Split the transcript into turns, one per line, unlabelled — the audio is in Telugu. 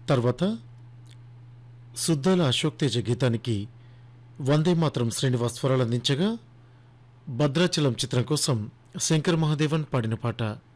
తర్వాత సుద్దాల అశోక్ తేజ గీతానికి వందే మాత్రం శ్రీనివాస్ స్వరాలందించగా భద్రాచలం చిత్రం కోసం శంకర్ మహాదేవన్ పాడిన పాట